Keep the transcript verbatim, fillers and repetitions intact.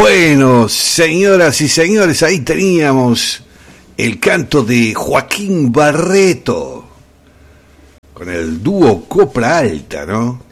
Bueno, señoras y señores, ahí teníamos el canto de Joaquín Barreto con el dúo Copra Alta, ¿no?